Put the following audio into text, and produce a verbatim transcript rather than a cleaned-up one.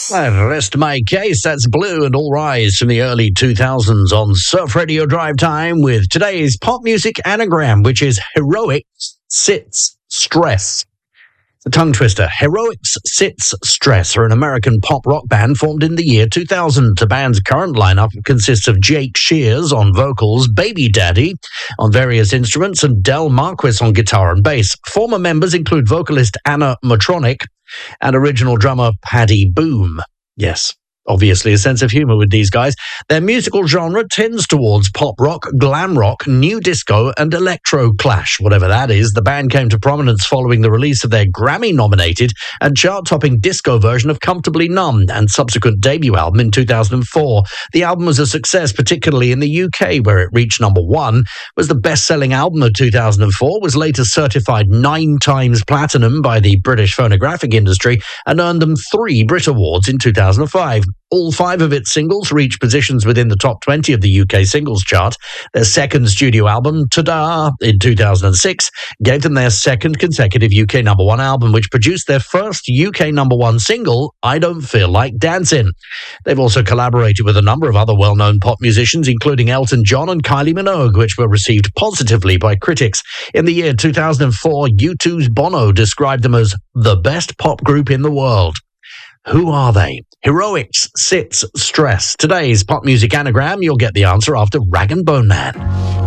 I rest my case. That's Blue and All Rise from the early two thousands on Surf Radio Drive Time with today's pop music anagram, which is Heroics Sits Stress. The tongue twister. Heroics Sits Stress are an American pop rock band formed in the year two thousand. The band's current lineup consists of Jake Shears on vocals, Baby Daddy on various instruments, and Del Marquis on guitar and bass. Former members include vocalist Anna Matronic and original drummer Paddy Boom. Yes, obviously a sense of humor with these guys. Their musical genre tends towards pop rock, glam rock, new disco, and electro clash, whatever that is. The band came to prominence following the release of their Grammy-nominated and chart-topping disco version of Comfortably Numb and subsequent debut album in two thousand four. The album was a success, particularly in the U K, where it reached number one, was the best-selling album of two thousand four, was later certified nine times platinum by the British phonographic industry, and earned them three Brit Awards in two thousand five. All five of its singles reached positions within the top twenty of the U K singles chart. Their second studio album, Ta-Da, in two thousand six, gave them their second consecutive U K number one album, which produced their first U K number one single, I Don't Feel Like Dancing. They've also collaborated with a number of other well-known pop musicians, including Elton John and Kylie Minogue, which were received positively by critics. In the year two thousand four, U two's Bono described them as the best pop group in the world. Who are they? Heroics Sits Stress. Today's pop music anagram, you'll get the answer after Rag and Bone Man.